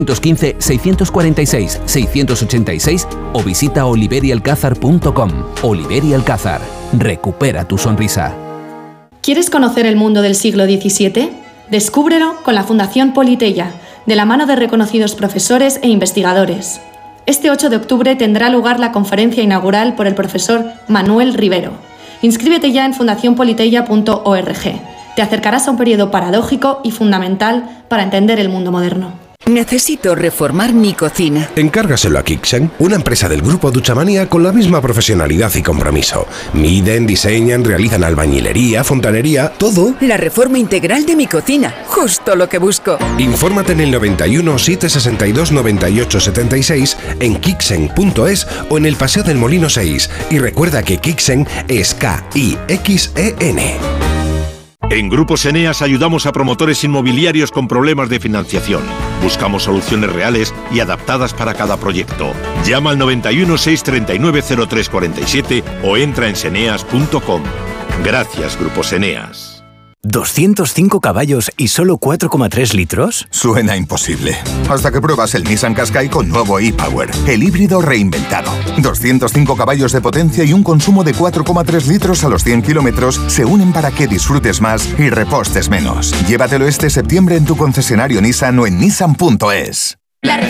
615 646 686 o visita oliverialcázar.com. Oliveri Alcázar. Recupera tu sonrisa. ¿Quieres conocer el mundo del siglo XVII? Descúbrelo con la Fundación Politeia, de la mano de reconocidos profesores e investigadores. Este 8 de octubre tendrá lugar la conferencia inaugural por el profesor Manuel Rivero. Inscríbete ya en fundacionpoliteia.org. Te acercarás a un periodo paradójico y fundamental para entender el mundo moderno. Necesito reformar mi cocina. Encárgaselo a Kixen, una empresa del grupo Duchamania con la misma profesionalidad y compromiso. Miden, diseñan, realizan albañilería, fontanería, todo. La reforma integral de mi cocina, justo lo que busco. Infórmate en el 91 762 98 76 en kixen.es o en el Paseo del Molino 6. Y recuerda que Kixen es K-I-X-E-N. En Grupos Eneas ayudamos a promotores inmobiliarios con problemas de financiación. Buscamos soluciones reales y adaptadas para cada proyecto. Llama al 91 639 0347 o entra en seneas.com. Gracias, Grupos Eneas. ¿205 caballos y solo 4,3 litros? Suena imposible. Hasta que pruebas el Nissan Qashqai con nuevo e-Power, el híbrido reinventado. 205 caballos de potencia y un consumo de 4,3 litros a los 100 kilómetros se unen para que disfrutes más y repostes menos. Llévatelo este septiembre en tu concesionario Nissan o en nissan.es.